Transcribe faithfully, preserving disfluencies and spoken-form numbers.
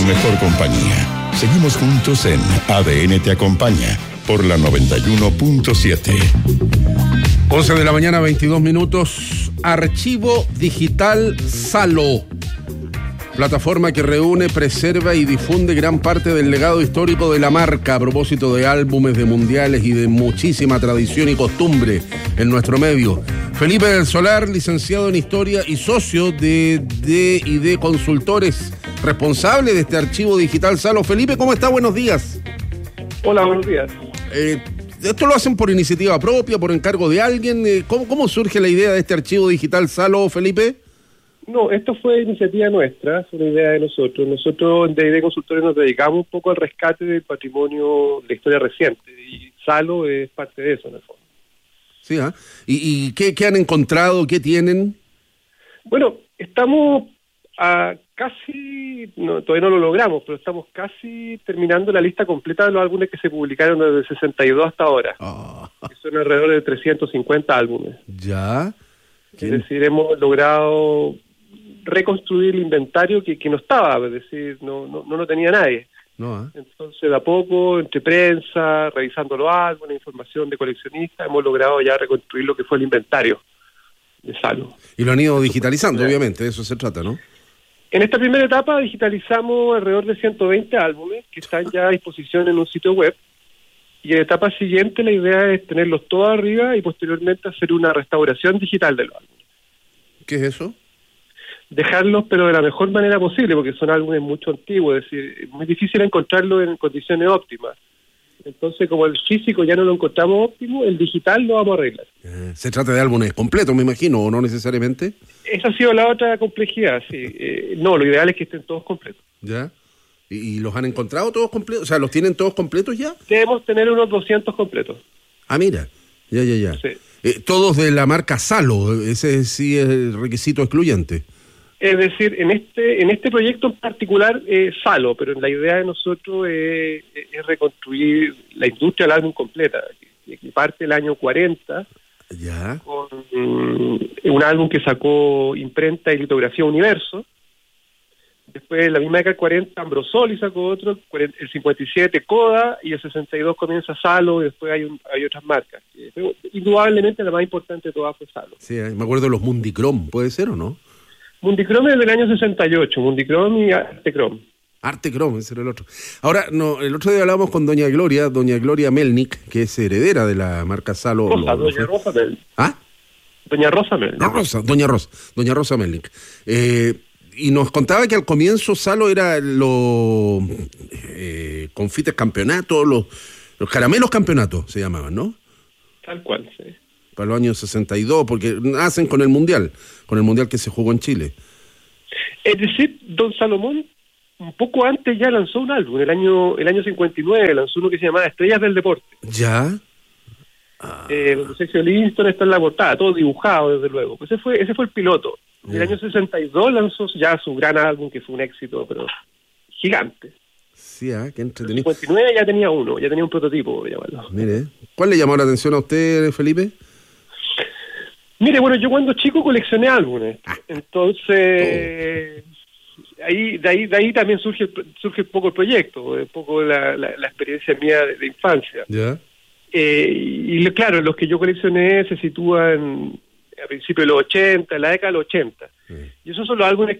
mejor compañía. Seguimos juntos en A D N Te Acompaña por la noventa y uno punto siete. once de la mañana, veintidós minutos. Archivo Digital Salo. Plataforma que reúne, preserva y difunde gran parte del legado histórico de la marca a propósito de álbumes, de mundiales y de muchísima tradición y costumbre en nuestro medio. Felipe del Solar, licenciado en Historia y socio de, de y de consultores, responsable de este Archivo Digital Salo. Felipe, ¿cómo está? Buenos días. Hola, buenos días. Eh, ¿Esto lo hacen por iniciativa propia, por encargo de alguien? Eh, ¿cómo, ¿Cómo surge la idea de este Archivo Digital Salo, Felipe? No, esto fue iniciativa nuestra, fue una idea de nosotros. Nosotros en D y D Consultores nos dedicamos un poco al rescate del patrimonio de la historia reciente, y Salo es parte de eso, en el fondo. Sí, ¿eh? ¿Y, y qué, qué han encontrado? ¿Qué tienen? Bueno, estamos a casi, no, todavía no lo logramos, pero estamos casi terminando la lista completa de los álbumes que se publicaron desde el sesenta y dos hasta ahora. Oh. Que son alrededor de trescientos cincuenta álbumes. ¿Ya? Es decir, hemos logrado reconstruir el inventario que, que no estaba, es decir, no no, no lo tenía nadie. No, ¿eh? Entonces, de a poco, entre prensa, revisando los álbumes, información de coleccionistas, hemos logrado ya reconstruir lo que fue el inventario de Salo. Y lo han ido digitalizando, obviamente, de eso se trata, ¿no? En esta primera etapa digitalizamos alrededor de ciento veinte álbumes que están ya a disposición en un sitio web. Y en la etapa siguiente la idea es tenerlos todos arriba y posteriormente hacer una restauración digital de los álbumes. ¿Qué es eso? Dejarlos, pero de la mejor manera posible, porque son álbumes mucho antiguos, es decir, es muy difícil encontrarlos en condiciones óptimas. Entonces, como el físico ya no lo encontramos óptimo, el digital lo vamos a arreglar. Eh, ¿Se trata de álbumes completos, me imagino, o no necesariamente? Esa ha sido la otra complejidad, sí. Eh, no, lo ideal es que estén todos completos. ¿Ya? ¿Y, ¿Y los han encontrado todos completos? O sea, ¿los tienen todos completos ya? Debemos tener unos doscientos completos. Ah, mira. Ya, ya, ya. Sí. Eh, todos de la marca Salo, ese sí es el requisito excluyente. Es decir, en este en este proyecto en particular eh, Salo, pero la idea de nosotros es, es reconstruir la industria del álbum completa, que, que parte del año cuarenta, ya, con um, un álbum que sacó imprenta y litografía Universo. Después, en la misma década del cuarenta, Ambrosoli sacó otro, el cincuenta y siete Coda, y el sesenta y dos comienza Salo, y después hay un, hay otras marcas. Pero, indudablemente la más importante de todas fue Salo. Sí, eh, me acuerdo de los Mundicrom, ¿puede ser o no? Mundicrom es del año sesenta y ocho, Mundicrom y Artecrom. Artecrom, ese era el otro. Ahora, no, el otro día hablamos con doña Gloria, doña Gloria Melnik, que es heredera de la marca Salo. Rosa, lo, doña lo Rosa Melnik. ¿Ah? Doña Rosa Melnik. No, Rosa, doña Rosa, doña Rosa Melnik. Eh, y nos contaba que al comienzo Salo era los eh, confites campeonatos, los, los caramelos campeonatos se llamaban, ¿no? Tal cual, sí. Para los años sesenta y dos, porque nacen con el Mundial, con el Mundial que se jugó en Chile. Es decir, don Salomón, un poco antes ya lanzó un álbum, el año el año cincuenta y nueve, lanzó uno que se llamaba Estrellas del Deporte. ¿Ya? Ah. Eh, donde Sergio Linston está en la portada, todo dibujado, desde luego. Pues ese fue ese fue el piloto. En el año sesenta y dos lanzó ya su gran álbum, que fue un éxito, pero gigante. Sí, ¿eh? Qué entretenido. En el cincuenta y nueve ya tenía uno, ya tenía un prototipo, por llamarlo. Mire, ¿cuál le llamó la atención a usted, Felipe? Mire, bueno, yo cuando chico coleccioné álbumes, entonces oh. ahí de ahí de ahí también surge surge un poco el proyecto, un poco la, la, la experiencia mía de, de infancia. ¿Ya? Eh, y claro, los que yo coleccioné se sitúan a principios de los ochenta, en la década de los ochenta. Sí. Y esos son los álbumes